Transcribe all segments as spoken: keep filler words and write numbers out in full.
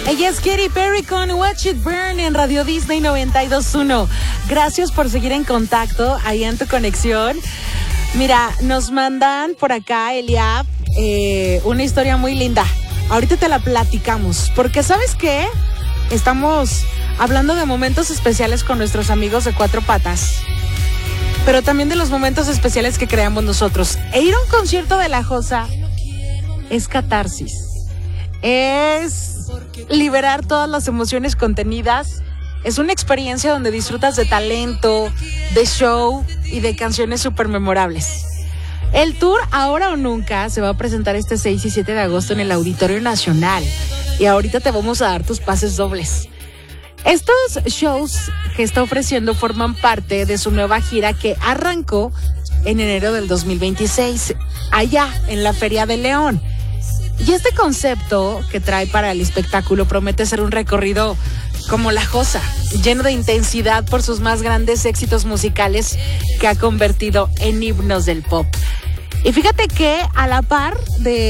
Ella es Katy Perry con Watch It Burn en Radio Disney noventa y dos punto uno. Gracias por seguir en contacto ahí en tu conexión. Mira, nos mandan por acá, Eliab, eh, una historia muy linda. Ahorita te la platicamos, porque ¿sabes qué? Estamos hablando de momentos especiales con nuestros amigos de Cuatro Patas, pero también de los momentos especiales que creamos nosotros. E ir a un concierto de La Josa es catarsis. Es liberar todas las emociones contenidas. Es una experiencia donde disfrutas de talento, de show y de canciones súper memorables. El tour Ahora o Nunca se va a presentar este seis y siete de agosto en el Auditorio Nacional. Y ahorita te vamos a dar tus pases dobles. Estos shows que está ofreciendo forman parte de su nueva gira que arrancó en enero del dos mil veintiséis, allá en la Feria de León. Y este concepto que trae para el espectáculo promete ser un recorrido como La Josa, lleno de intensidad por sus más grandes éxitos musicales que ha convertido en himnos del pop. Y fíjate que a la par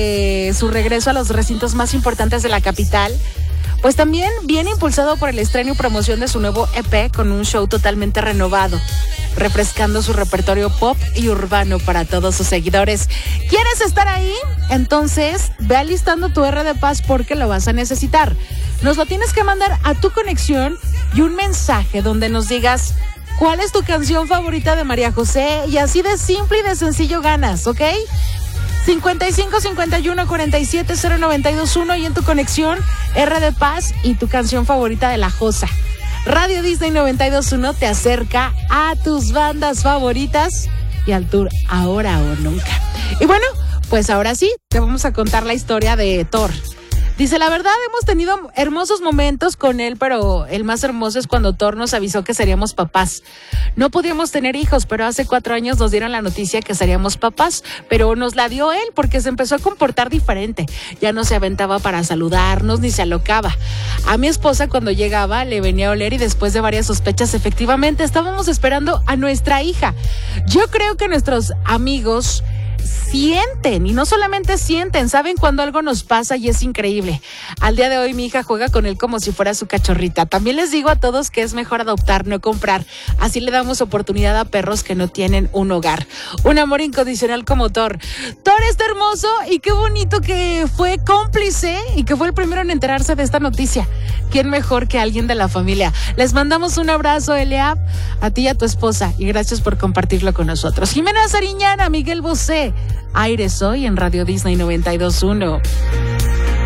de su regreso a los recintos más importantes de la capital, pues también viene impulsado por el estreno y promoción de su nuevo E P con un show totalmente renovado, refrescando su repertorio pop y urbano para todos sus seguidores. ¿Quieres estar ahí? Entonces, ve alistando tu R de Paz porque lo vas a necesitar. Nos lo tienes que mandar a tu conexión y un mensaje donde nos digas cuál es tu canción favorita de María José, y así de simple y de sencillo ganas, ¿ok? cincuenta y cinco, cincuenta y uno, cuarenta y siete, cero noventa y dos uno y en tu conexión R de Paz y tu canción favorita de La Josa. Radio Disney noventa y dos punto uno te acerca a tus bandas favoritas y al tour Ahora o Nunca. Y bueno, pues ahora sí, te vamos a contar la historia de Thor. Dice, la verdad hemos tenido hermosos momentos con él, pero el más hermoso es cuando Thor nos avisó que seríamos papás. No podíamos tener hijos, pero hace cuatro años nos dieron la noticia que seríamos papás, pero nos la dio él porque se empezó a comportar diferente. Ya no se aventaba para saludarnos ni se alocaba. A mi esposa cuando llegaba le venía a oler y después de varias sospechas efectivamente estábamos esperando a nuestra hija. Yo creo que nuestros amigos sienten, y no solamente sienten, saben cuando algo nos pasa y es increíble. Al día de hoy mi hija juega con él como si fuera su cachorrita. También les digo a todos que es mejor adoptar, no comprar. Así le damos oportunidad a perros que no tienen un hogar. Un amor incondicional como Thor. Thor está hermoso y qué bonito que fue cómplice y que fue el primero en enterarse de esta noticia. ¿Quién mejor que alguien de la familia? Les mandamos un abrazo, Eliab, a ti y a tu esposa, y gracias por compartirlo con nosotros. Jimena Sariñana, Miguel Bosé, Aires hoy en Radio Disney noventa y dos punto uno.